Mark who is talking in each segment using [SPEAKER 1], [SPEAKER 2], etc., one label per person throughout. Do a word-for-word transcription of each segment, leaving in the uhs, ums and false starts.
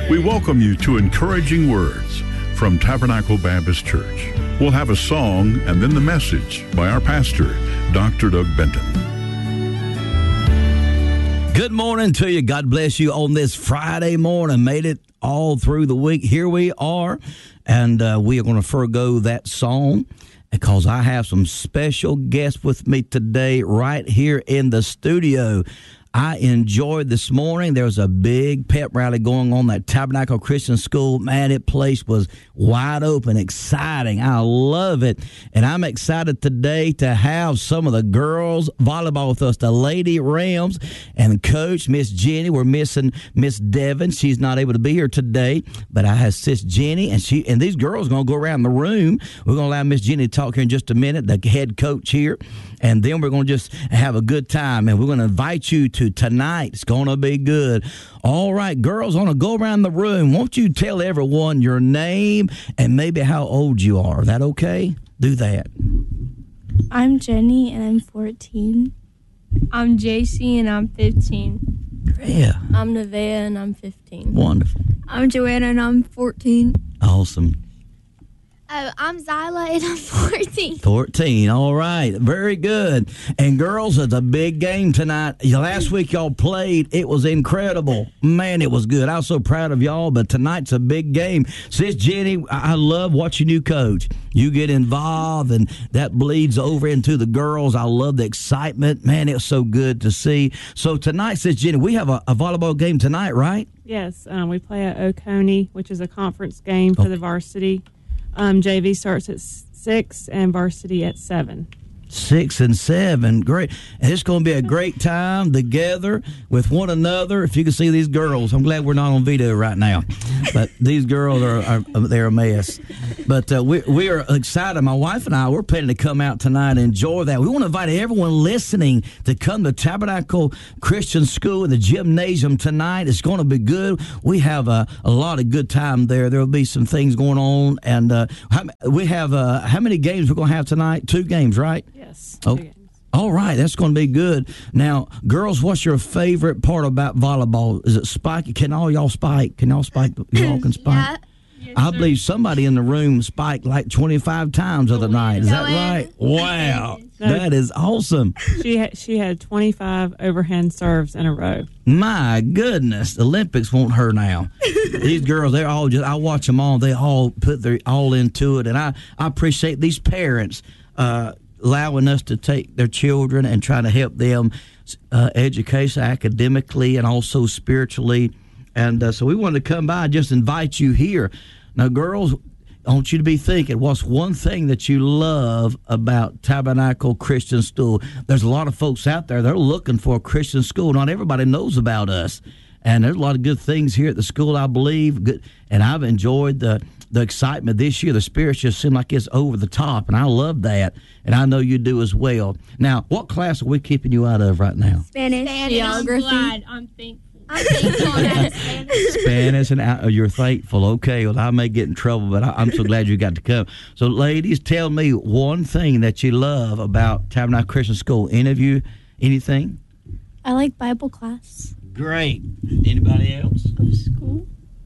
[SPEAKER 1] We welcome you to Encouraging Words from Tabernacle Baptist Church. We'll have a song and then the message by our pastor, Doctor Doug Benton.
[SPEAKER 2] Good morning to you. God bless you on this Friday morning. Made it all through the week. Here we are, and uh, we are going to forego that song because I have some special guests with me today right here in the studio. I enjoyed this morning. There was a big pep rally going on at Tabernacle Christian School. Man, it place was wide open, exciting. I love it. And I'm excited today to have some of the girls volleyball with us, the Lady Rams and Coach Miss Jenny. We're missing Miss Devon. She's not able to be here today, but I have Sis Jenny, and she and these girls are going to go around the room. We're going to allow Miss Jenny to talk here in just a minute, the head coach here, and then we're going to just have a good time, and we're going to invite you to tonight. It's going to be good. All right, girls, I want to go around the room. Won't you tell everyone your name and maybe how old you are? Is that okay? Do that.
[SPEAKER 3] I'm Jenny, and I'm fourteen.
[SPEAKER 4] I'm J C, and I'm fifteen.
[SPEAKER 2] Yeah.
[SPEAKER 4] I'm Nevaeh, and I'm fifteen.
[SPEAKER 2] Wonderful.
[SPEAKER 4] I'm Joanna, and I'm fourteen.
[SPEAKER 2] Awesome.
[SPEAKER 5] Oh, I'm Zyla, and I'm fourteen.
[SPEAKER 2] fourteen, all right. Very good. And girls, it's a big game tonight. Last week y'all played. It was incredible. Man, it was good. I was so proud of y'all, but tonight's a big game. Sis Jenny, I love watching you coach. You get involved, and that bleeds over into the girls. I love the excitement. Man, it's so good to see. So tonight, Sis Jenny, we have a, a volleyball game tonight, right?
[SPEAKER 6] Yes, um, we play at Oconee, which is a conference game for
[SPEAKER 2] okay.
[SPEAKER 6] the varsity. Um, J V starts at six and varsity at seven.
[SPEAKER 2] Six and seven. Great. And it's going to be a great time together with one another. If you can see these girls, I'm glad we're not on video right now. But these girls are, are they're a mess. But uh, we, we are excited. My wife and I, we're planning to come out tonight and enjoy that. We want to invite everyone listening to come to Tabernacle Christian School in the gymnasium tonight. It's going to be good. We have a, a lot of good time there. There will be some things going on. And uh, how, we have, uh, how many games we're going to have tonight? Two games, right?
[SPEAKER 6] Yes.
[SPEAKER 2] Oh, all right. That's going to be good. Now, girls, what's your favorite part about volleyball? Is it spike? Can all y'all spike? Can y'all spike? Y'all can spike?
[SPEAKER 5] Yeah.
[SPEAKER 4] Yes,
[SPEAKER 2] I
[SPEAKER 4] sir.
[SPEAKER 2] believe somebody in the room spiked like twenty-five times the other night. Is that
[SPEAKER 5] Joanne.
[SPEAKER 2] right? Wow.
[SPEAKER 6] No.
[SPEAKER 2] That is awesome.
[SPEAKER 6] She had, she had twenty-five overhand serves in a row.
[SPEAKER 2] My goodness. The Olympics want her now. These girls, they're all just, I watch them all. They all put their all into it. And I, I appreciate these parents uh, allowing us to take their children and try to help them uh, education academically and also spiritually. And uh, so we wanted to come by and just invite you here. Now, girls, I want you to be thinking, what's one thing that you love about Tabernacle Christian School? There's a lot of folks out there, they're looking for a Christian school. Not everybody knows about us. And there's a lot of good things here at the school, I believe. Good, and I've enjoyed the the excitement this year. The spirits just seem like it's over the top, and I love that. And I know you do as well. Now, what class are we keeping you out of right now?
[SPEAKER 5] Spanish.
[SPEAKER 4] Geography. I'm glad. I'm thankful.
[SPEAKER 5] I'm thankful on Spanish.
[SPEAKER 2] Spanish, and uh, you're thankful. Okay, well, I may get in trouble, but I, I'm so glad you got to come. So, ladies, tell me one thing that you love about Tabernacle Christian School. Any of you, anything?
[SPEAKER 3] I like Bible class.
[SPEAKER 2] Great. Anybody else?
[SPEAKER 4] Of school.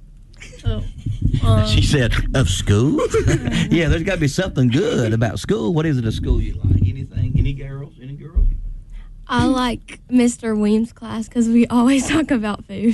[SPEAKER 4] Oh. Um,
[SPEAKER 2] She said, of school? Yeah, there's got to be something good about school. What is it, a school you like? Anything? Any girls? Any girls?
[SPEAKER 4] I like Mister Weems' class because we always talk about food.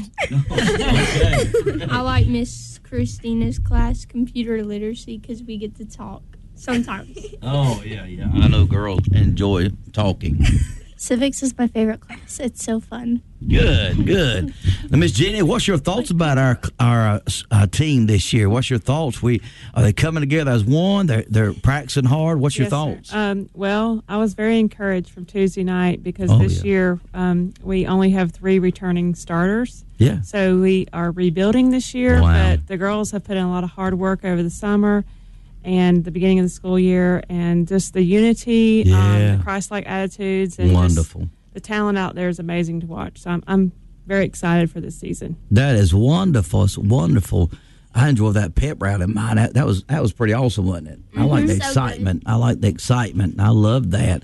[SPEAKER 2] Okay.
[SPEAKER 4] I like Miss Christina's class, computer literacy, because we get to talk sometimes.
[SPEAKER 2] Oh, yeah, yeah. I know girls enjoy talking.
[SPEAKER 3] Civics is my favorite class. It's so fun.
[SPEAKER 2] Good, good. Now, Miss Jenny, what's your thoughts about our our uh, team this year? What's your thoughts? We are they coming together as one? They're they're practicing hard. What's your
[SPEAKER 6] Yes, sir.
[SPEAKER 2] thoughts?
[SPEAKER 6] Um, well, I was very encouraged from Tuesday night because
[SPEAKER 2] Oh,
[SPEAKER 6] this
[SPEAKER 2] yeah.
[SPEAKER 6] year um, we only have three returning starters.
[SPEAKER 2] Yeah.
[SPEAKER 6] So we are rebuilding this year,
[SPEAKER 2] Wow.
[SPEAKER 6] but the girls have put in a lot of hard work over the summer and the beginning of the school year, and just the unity,
[SPEAKER 2] Yeah.
[SPEAKER 6] um, the Christ-like attitudes, and just
[SPEAKER 2] Wonderful.
[SPEAKER 6] the talent out there is amazing to watch. So I'm, I'm very excited for this season.
[SPEAKER 2] That is wonderful. It's wonderful. I enjoyed that pep rally. Mine, that, that was that was pretty awesome, wasn't it? I like the
[SPEAKER 5] So good.
[SPEAKER 2] excitement. I like the excitement. I love that.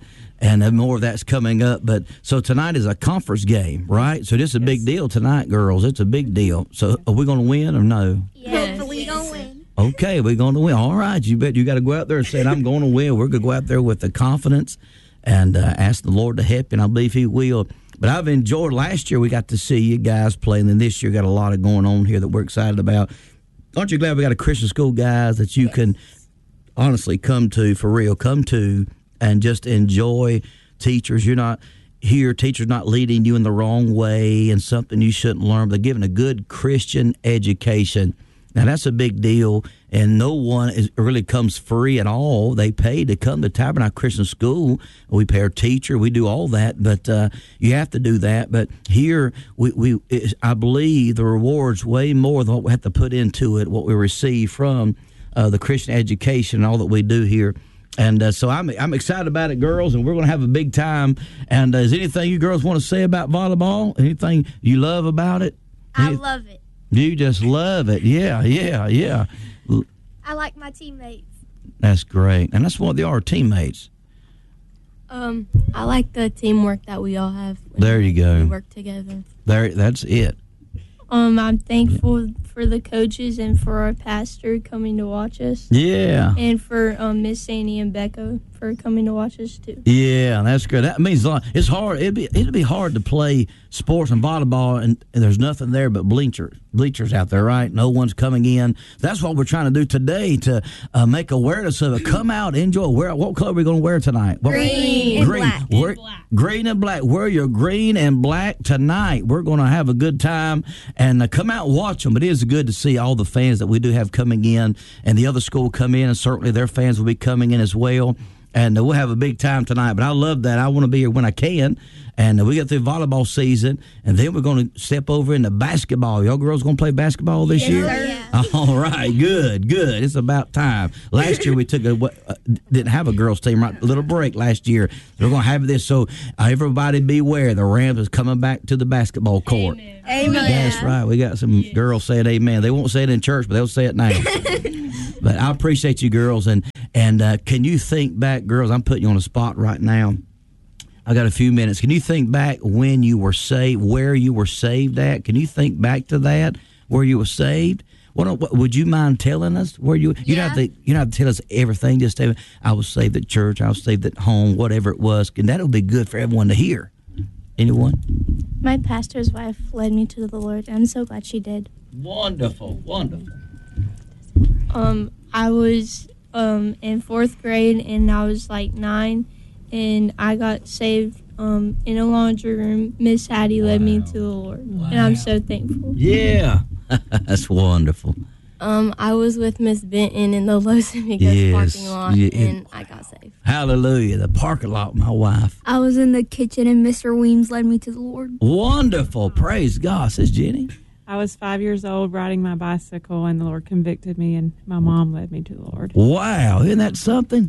[SPEAKER 2] and uh, more of that's coming up. But so tonight is a conference game, right? So this is a big deal tonight, girls. It's a big deal. So are we going to win or no?
[SPEAKER 5] Yeah, hopefully we're going to win.
[SPEAKER 2] Okay, we're going to win. All right, you bet you got to go out there and say, I'm going to win. We're going to go out there with the confidence and uh, ask the Lord to help you, and I believe He will. But I've enjoyed, last year we got to see you guys play, and then this year got a lot of going on here that we're excited about. Aren't you glad we got a Christian school, guys, that you yes. can honestly come to, for real, come to and just enjoy teachers. You're not here, teachers not leading you in the wrong way and something you shouldn't learn, but they're giving a good Christian education. Now, that's a big deal, and no one is, really comes free at all. They pay to come to Tabernacle Christian School. We pay our teacher. We do all that, but uh, you have to do that. But here, we, we I believe the reward's way more than what we have to put into it, what we receive from uh, the Christian education and all that we do here. And uh, so I'm I'm excited about it, girls, and we're going to have a big time. And uh, is anything you girls want to say about volleyball? Anything you love about it?
[SPEAKER 5] I Any- love it.
[SPEAKER 2] You just love it. Yeah, yeah, yeah.
[SPEAKER 5] I like my teammates.
[SPEAKER 2] That's great. And that's what they are, teammates.
[SPEAKER 4] Um, I like the teamwork that we all have.
[SPEAKER 2] There you go.
[SPEAKER 4] We work together.
[SPEAKER 2] There, that's it.
[SPEAKER 4] Um, I'm thankful for the coaches and for our pastor coming to watch us.
[SPEAKER 2] Yeah.
[SPEAKER 4] And for um, Miss Sandy and Becca for coming to watch us too.
[SPEAKER 2] Yeah, that's good. That means a lot. It's hard. It'd be it'd be hard to play sports and volleyball, and, and there's nothing there but bleachers, bleachers out there, right? No one's coming in. That's what we're trying to do today to uh, make awareness of it. Come out, enjoy. Wear, what color are we going to wear tonight? What,
[SPEAKER 5] green,
[SPEAKER 2] green
[SPEAKER 5] and black.
[SPEAKER 2] Wear,
[SPEAKER 5] and black.
[SPEAKER 2] Green and black. Wear your green and black tonight. We're going to have a good time, and uh, come out and watch them. It is good to see all the fans that we do have coming in, and the other school come in, and certainly their fans will be coming in as well. And uh, we'll have a big time tonight. But I love that. I want to be here when I can. And uh, we get through volleyball season, and then we're going to step over into basketball. Y'all girls going to play basketball this
[SPEAKER 5] yes,
[SPEAKER 2] year?
[SPEAKER 5] Sir. Yeah.
[SPEAKER 2] All right, good, good. It's about time. Last year we took a uh, didn't have a girls team, right? A little break last year. We're going to have this, so uh, everybody beware. The Rams is coming back to the basketball court.
[SPEAKER 5] Amen. Amen.
[SPEAKER 2] That's right. We got some yes. girls saying amen. They won't say it in church, but they'll say it now. But I appreciate you girls. And, and uh, can you think back, girls, I'm putting you on the spot right now. I got a few minutes. Can you think back when you were saved, where you were saved at? Can you think back to that, where you were saved? What, what would you mind telling us where you? You
[SPEAKER 5] yeah.
[SPEAKER 2] don't have to. You don't have to tell us everything. Just say, I was saved at church. I was saved at home. Whatever it was, and that'll be good for everyone to hear. Anyone?
[SPEAKER 3] My pastor's wife led me to the Lord. I'm so glad she did.
[SPEAKER 2] Wonderful, wonderful.
[SPEAKER 4] Um, I was um in fourth grade, and I was like nine. And I got saved um, in a laundry room. Miss Hattie led wow. me to the Lord, wow. and I'm so thankful.
[SPEAKER 2] Yeah, that's wonderful.
[SPEAKER 7] Um, I was with Miss Benton in the Los Amigos
[SPEAKER 2] yes.
[SPEAKER 7] parking lot,
[SPEAKER 2] yeah.
[SPEAKER 7] and I got saved.
[SPEAKER 2] Hallelujah, the parking lot, my wife.
[SPEAKER 5] I was in the kitchen, and Mister Weems led me to the Lord.
[SPEAKER 2] Wonderful, praise God, says Jenny.
[SPEAKER 6] I was five years old riding my bicycle, and the Lord convicted me, and my mom led me to the Lord.
[SPEAKER 2] Wow, isn't that something?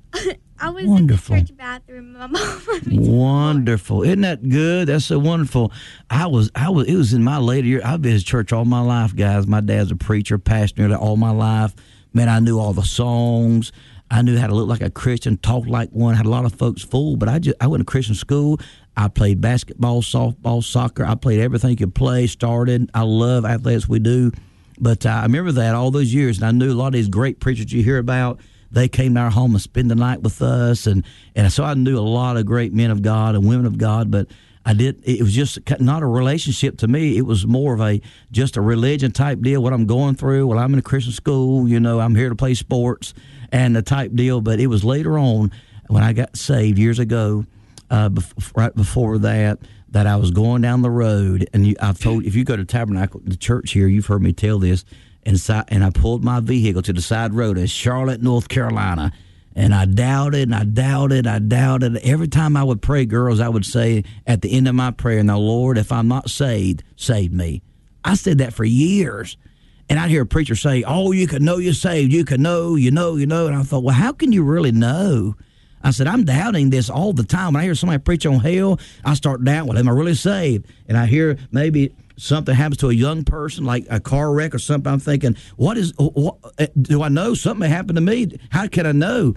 [SPEAKER 5] I was
[SPEAKER 2] wonderful.
[SPEAKER 5] in the church bathroom. My mom let me
[SPEAKER 2] Wonderful. Isn't that good? That's so wonderful. I was, I was, it was in my later years. I've been to church all my life, guys. My dad's a preacher, pastor all my life. Man, I knew all the songs. I knew how to look like a Christian, talk like one, had a lot of folks fooled. But I just, I went to Christian school. I played basketball, softball, soccer. I played everything you could play, started. I love athletics, we do. But uh, I remember that all those years, and I knew a lot of these great preachers you hear about. They came to our home and spend the night with us, and, and so I knew a lot of great men of God and women of God, but I did. It was just not a relationship to me. It was more of a just a religion type deal. What I'm going through. Well, I'm in a Christian school. You know, I'm here to play sports and the type deal. But it was later on when I got saved years ago, uh, bef- right before that, that I was going down the road, and you, I've told if you go to Tabernacle, the church here, you've heard me tell this. And, so, and I pulled my vehicle to the side road in Charlotte, North Carolina, and I doubted, and I doubted, I doubted. Every time I would pray, girls, I would say at the end of my prayer, now, Lord, if I'm not saved, save me. I said that for years. And I'd hear a preacher say, oh, you can know you're saved. You can know, you know, you know. And I thought, well, how can you really know? I said, I'm doubting this all the time. When I hear somebody preach on hell, I start doubting, well, am I really saved? And I hear maybe something happens to a young person, like a car wreck or something. I'm thinking, what is, what, do I know? Something may happen to me. How can I know?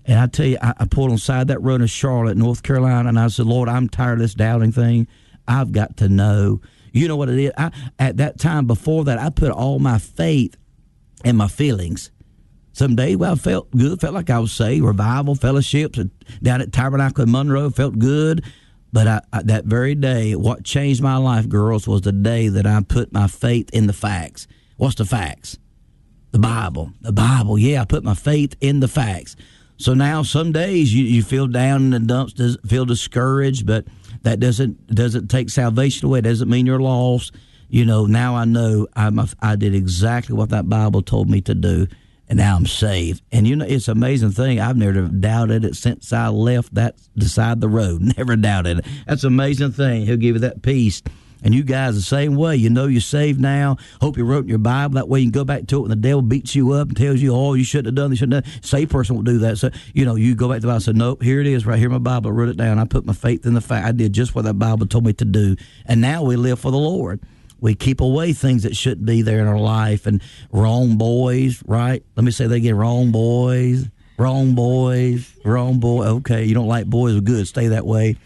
[SPEAKER 2] And I tell you, I, I pulled on the side of that road in Charlotte, North Carolina, and I said, Lord, I'm tired of this doubting thing. I've got to know. You know what it is? I, at that time before that, I put all my faith in my feelings. Some days, well, I felt good, felt like I was saved. Revival, fellowships down at Tabernacle in Monroe, felt good. But I, I, that very day, what changed my life, girls, was the day that I put my faith in the facts. What's the facts? The Bible. The Bible, yeah, I put my faith in the facts. So now some days you, you feel down in the dumps, doesn't feel discouraged, but that doesn't doesn't take salvation away. It doesn't mean you're lost. You know, now I know I'm a, I did exactly what that Bible told me to do. And now I'm saved. And, you know, it's an amazing thing. I've never doubted it since I left that side of the road. Never doubted it. That's an amazing thing. He'll give you that peace. And you guys the same way. You know you're saved now. Hope you wrote in your Bible. That way you can go back to it when the devil beats you up and tells you, oh, you shouldn't have done this, you shouldn't have done. Saved person will do that. So, you know, you go back to the Bible and say, nope, here it is right here in my Bible. I wrote it down. I put my faith in the fact. I did just what that Bible told me to do. And now we live for the Lord. We keep away things that shouldn't be there in our life, and wrong boys, right? Let me say that again, wrong boys, wrong boys, wrong boy. Okay, you don't like boys, well, good, stay that way.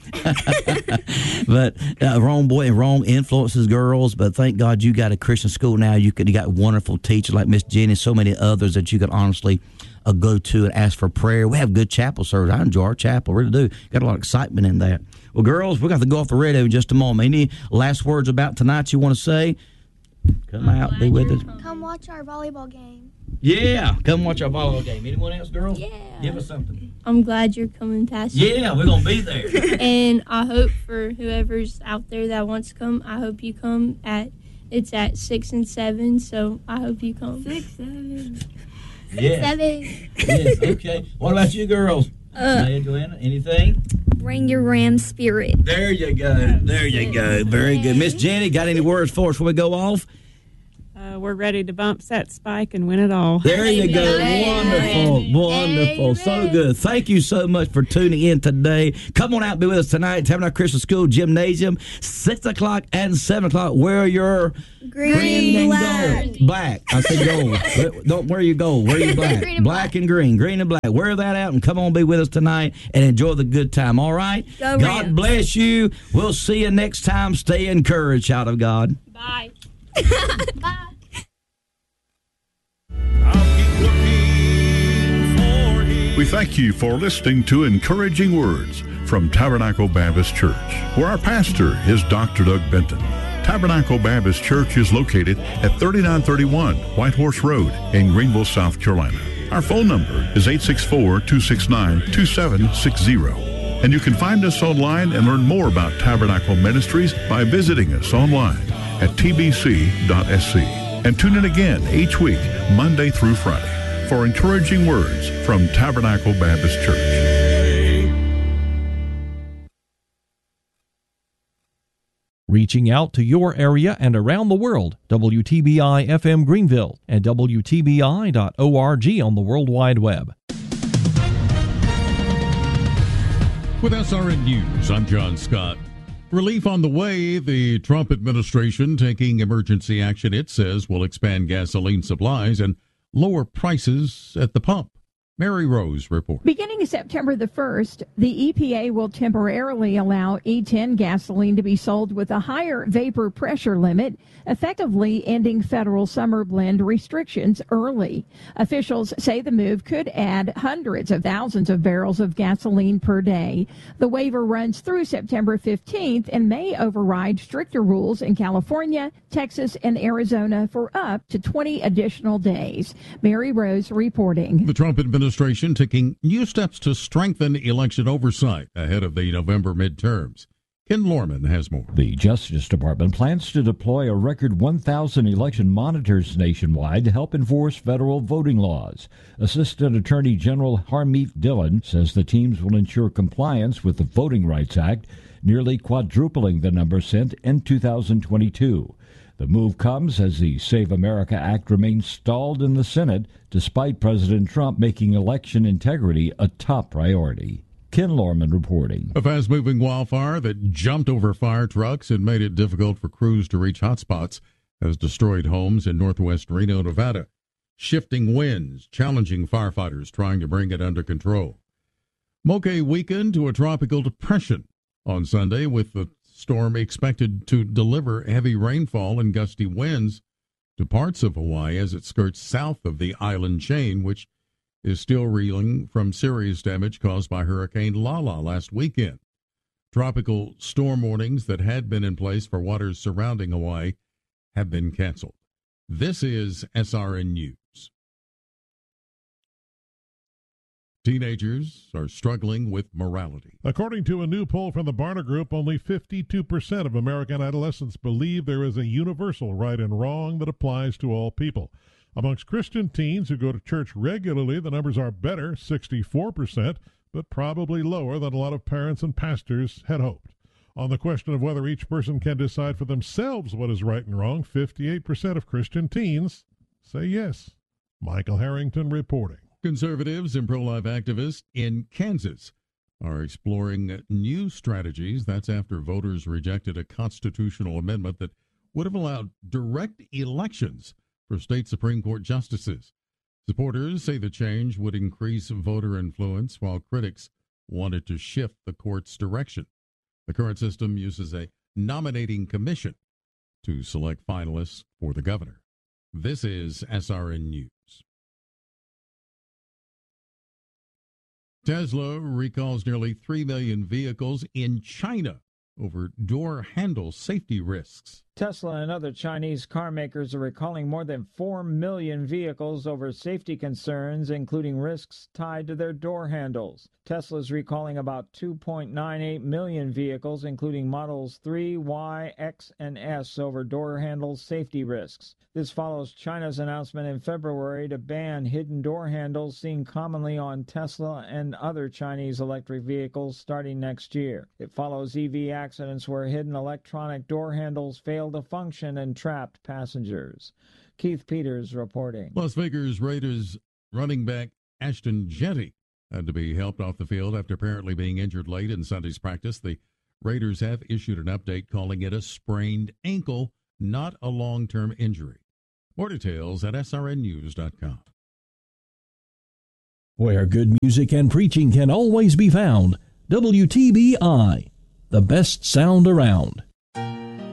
[SPEAKER 2] But uh, wrong boy and wrong influences, girls. But thank God you got a Christian school now. You could you got wonderful teachers like Miss Jenny, so many others that you could honestly uh, go to and ask for prayer. We have good chapel service. I enjoy our chapel, really do. Got a lot of excitement in that. Well, girls, we're going to go off the radio in just a moment. Any last words about tonight you want to say? Come out, be with us.
[SPEAKER 5] Come watch our volleyball game.
[SPEAKER 2] Yeah, come watch our volleyball game. Anyone else, girls?
[SPEAKER 5] Yeah.
[SPEAKER 2] Give us something.
[SPEAKER 4] I'm glad you're coming, Pastor.
[SPEAKER 2] Yeah, we're going to be there.
[SPEAKER 4] And I hope for whoever's out there that wants to come, I hope you come at, it's at six and seven, so I hope you come. Six, seven.
[SPEAKER 2] Yes.
[SPEAKER 5] Seven.
[SPEAKER 2] Yes, okay. What about you, girls?
[SPEAKER 5] Uh,
[SPEAKER 2] Maya, Joanna, anything?
[SPEAKER 5] Bring your Ram spirit.
[SPEAKER 2] There you go. There you go. Very good. Miss Jenny, got any words for us before we go off?
[SPEAKER 6] Uh, we're ready to bump that spike and win it all.
[SPEAKER 2] There you go. Wonderful. Wonderful. So good. Thank you so much for tuning in today. Come on out and be with us tonight. Tabernacle Christian School Gymnasium, six o'clock and seven o'clock. Wear your
[SPEAKER 5] Green,
[SPEAKER 2] green and
[SPEAKER 5] black.
[SPEAKER 2] gold. Black. I said gold. Don't wear your gold. Wear your black.
[SPEAKER 5] Green and
[SPEAKER 2] black
[SPEAKER 5] black.
[SPEAKER 2] and green. Green and black. Wear that out and come on be with us tonight and enjoy the good time. All right?
[SPEAKER 5] Go
[SPEAKER 2] God
[SPEAKER 5] Rams.
[SPEAKER 2] bless you. We'll see you next time. Stay encouraged, child of God.
[SPEAKER 4] Bye.
[SPEAKER 5] Bye.
[SPEAKER 1] We thank you for listening to Encouraging Words from Tabernacle Baptist Church, where our pastor is Doctor Doug Benton. Tabernacle Baptist Church is located at thirty-nine thirty-one White Horse Road in Greenville, South Carolina. Our phone number is eight six four, two six nine, two seven six zero. And you can find us online and learn more about Tabernacle Ministries by visiting us online at t b c dot s c. And tune in again each week, Monday through Friday, for encouraging words from Tabernacle Baptist Church.
[SPEAKER 8] Reaching out to your area and around the world, W T B I F M Greenville and W T B I dot org on the World Wide Web.
[SPEAKER 9] With S R N News, I'm John Scott. Relief on the way. The Trump administration taking emergency action, it says, will expand gasoline supplies and lower prices at the pump. Mary Rose reports.
[SPEAKER 10] Beginning September the first, the E P A will temporarily allow E ten gasoline to be sold with a higher vapor pressure limit, effectively ending federal summer blend restrictions early. Officials say the move could add hundreds of thousands of barrels of gasoline per day. The waiver runs through September fifteenth and may override stricter rules in California, Texas, and Arizona for up to twenty additional days. Mary Rose reporting.
[SPEAKER 9] The Trump administration taking new steps to strengthen election oversight ahead of the November midterms. Ken Lorman has more.
[SPEAKER 11] The Justice Department plans to deploy a record one thousand election monitors nationwide to help enforce federal voting laws. Assistant Attorney General Harmeet Dillon says the teams will ensure compliance with the Voting Rights Act, nearly quadrupling the number sent in two thousand twenty-two. The move comes as the Save America Act remains stalled in the Senate, despite President Trump making election integrity a top priority. Ken Lorman reporting.
[SPEAKER 9] A fast-moving wildfire that jumped over fire trucks and made it difficult for crews to reach hotspots has destroyed homes in northwest Reno, Nevada. Shifting winds challenging firefighters trying to bring it under control. Moke weakened to a tropical depression on Sunday, with the storm expected to deliver heavy rainfall and gusty winds to parts of Hawaii as it skirts south of the island chain, which is still reeling from serious damage caused by Hurricane Lala last weekend. Tropical storm warnings that had been in place for waters surrounding Hawaii have been canceled. This is S R N News. Teenagers are struggling with morality.
[SPEAKER 12] According to a new poll from the Barna Group, only fifty-two percent of American adolescents believe there is a universal right and wrong that applies to all people. Amongst Christian teens who go to church regularly, the numbers are better, sixty-four percent, but probably lower than a lot of parents and pastors had hoped. On the question of whether each person can decide for themselves what is right and wrong, fifty-eight percent of Christian teens say yes. Michael Harrington reporting.
[SPEAKER 9] Conservatives and pro-life activists in Kansas are exploring new strategies. That's after voters rejected a constitutional amendment that would have allowed direct elections for state Supreme Court justices. Supporters say the change would increase voter influence, while critics wanted to shift the court's direction. The current system uses a nominating commission to select finalists for the governor. This is S R N News. Tesla recalls nearly three million vehicles in China over door handle safety risks.
[SPEAKER 13] Tesla and other Chinese car makers are recalling more than four million vehicles over safety concerns, including risks tied to their door handles. Tesla is recalling about two point nine eight million vehicles, including models three, Y, X, and S, over door handle safety risks. This follows China's announcement in February to ban hidden door handles seen commonly on Tesla and other Chinese electric vehicles starting next year. It follows E V accidents where hidden electronic door handles failed to function and trapped passengers. Keith Peters reporting.
[SPEAKER 9] Las Vegas Raiders running back Ashton Jetty had to be helped off the field after apparently being injured late in Sunday's practice. The Raiders have issued an update calling it a sprained ankle, not a long-term injury. More details at S R N news dot com.
[SPEAKER 8] Where good music and preaching can always be found, W T B I, the best sound around.